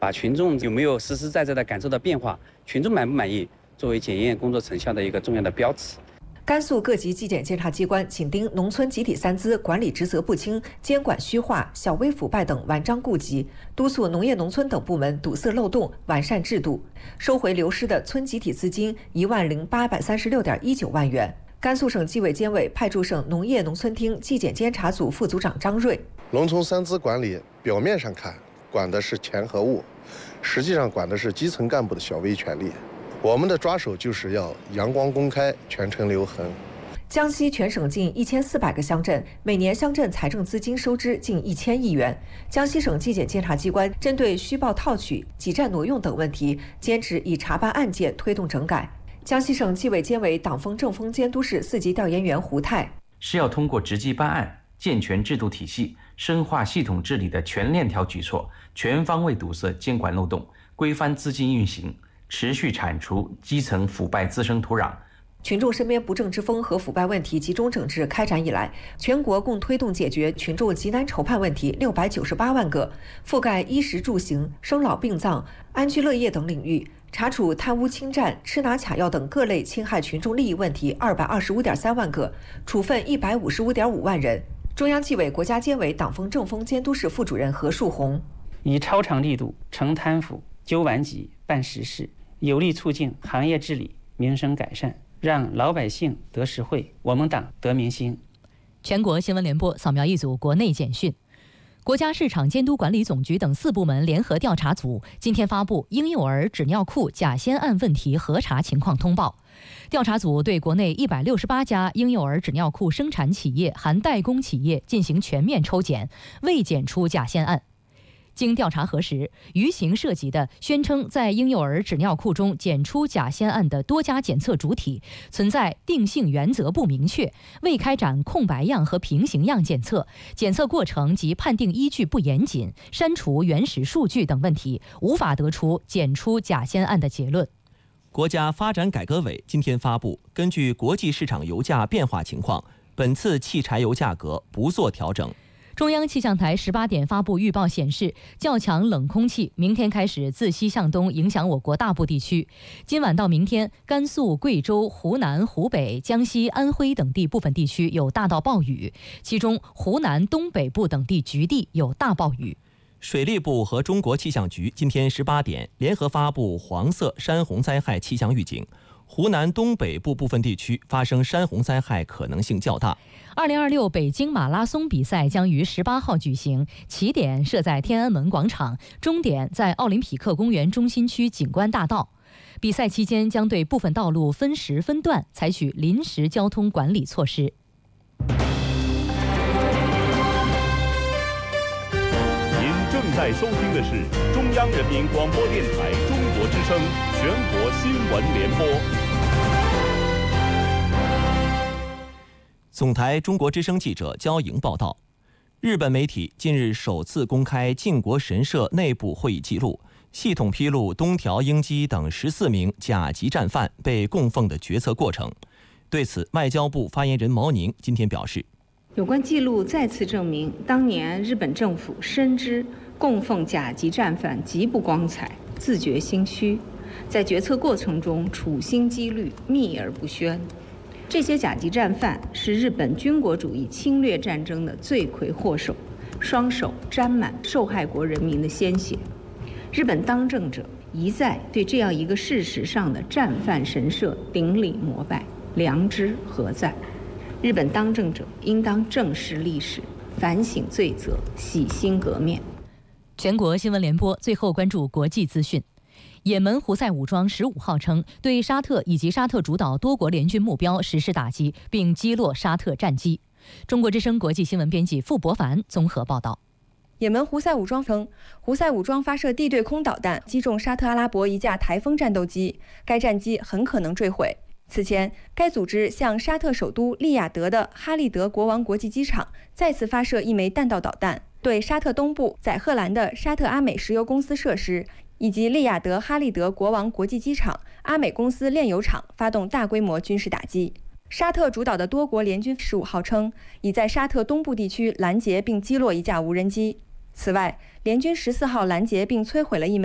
把群众有没有实实在在的感受到变化，群众满不满意，作为检验工作成效的一个重要的标尺。 甘肃各级纪检监察机关紧盯农村集体散资管理职责不清、监管虚化、小微腐败等顽瘴痼疾，督促农业农村等部门堵塞漏洞、完善制度，收回流失的村集体资金10836.19万元。甘肃省纪委监委派驻省农业农村厅纪检监察组副组长张瑞： 农村散资管理表面上看管的是钱和物，实际上管的是基层干部的小微权利。我们的抓手就是要阳光公开，全程留痕。 江西全省近1400个乡镇，每年乡镇财政资金收支近1000亿元。江西省纪检监察机关针对虚报套取、挤占挪用等问题，坚持以查办案件推动整改。江西省纪委监委党风政风监督室4级调研员胡泰： 是要通过直击办案、健全制度体系、深化系统治理的全链条举措，全方位堵塞监管漏洞，规范资金运行，持续铲除基层腐败滋生土壤。 群众身边不正之风和腐败问题集中整治开展以来，全国共推动解决群众急难愁盼问题698万个，覆盖衣食住行、生老病葬、安居乐业等领域，查处贪污侵占、吃拿卡要等各类侵害群众利益问题225.3万个，处分155.5万人。中央纪委国家监委党风政风监督室副主任何树红： 以超长力度惩贪腐、纠顽疾、办实事，有力促进行业治理、民生改善，让老百姓得实惠，我们党得民心。 全国新闻联播扫描一组国内简讯。国家市场监督管理总局等4部门联合调查组今天发布婴幼儿纸尿裤假仙案问题核查情况通报。调查组对国内168家婴幼儿纸尿裤生产企业含代工企业进行全面抽检，未检出假仙案。经调查核实，余刑涉及的宣称在婴幼儿纸尿裤中检出假仙案的多家检测主体存在定性原则不明确、未开展空白样和平行样检测、检测过程及判定依据不严谨、删除原始数据等问题，无法得出检出假仙案的结论。 国家发展改革委今天发布，根据国际市场油价变化情况，本次汽柴油价格不做调整。 中央气象台18点发布预报显示，较强冷空气明天开始自西向东影响我国大部地区。今晚到明天，甘肃、贵州、湖南、湖北、江西、安徽等地部分地区有大到暴雨，其中湖南东北部等地局地有大暴雨。 水利部和中国气象局今天18点联合发布黄色山洪灾害气象预警，湖南东北部部分地区发生山洪灾害可能性较大。 2026北京马拉松比赛将于18号举行，起点设在天安门广场，终点在奥林匹克公园中心区景观大道。比赛期间将对部分道路分时分段采取临时交通管理措施。 您正在收听的是中央人民广播电台中国之声全国新闻联播。 总台中国之声记者焦莹报道，日本媒体近日首次公开靖国神社内部会议记录，系统披露东条英机等14名甲级战犯被供奉的决策过程。对此，外交部发言人毛宁今天表示， 有关记录再次证明，当年日本政府深知供奉甲级战犯极不光彩，自觉心虚，在决策过程中处心积虑，秘而不宣。这些甲级战犯是日本军国主义侵略战争的罪魁祸首，双手沾满受害国人民的鲜血。日本当政者一再对这样一个事实上的战犯神社顶礼膜拜，良知何在？日本当政者应当正视历史，反省罪责，洗心革面。 全国新闻联播最后关注国际资讯。也门胡塞武装15号称，对沙特以及沙特主导多国联军目标实施打击，并击落沙特战机。中国之声国际新闻编辑傅博凡综合报道。 也门胡塞武装称，胡塞武装发射地对空导弹击中沙特阿拉伯一架台风战斗机，该战机很可能坠毁。此前，该组织向沙特首都利雅得的哈利德国王国际机场再次发射一枚弹道导弹，对沙特东部载荷兰的沙特阿美石油公司设施以及利雅得哈利德国王国际机场、阿美公司炼油厂发动大规模军事打击。沙特主导的多国联军15号称，已在沙特东部地区拦截并击落一架无人机。此外，联军14号拦截并摧毁了一枚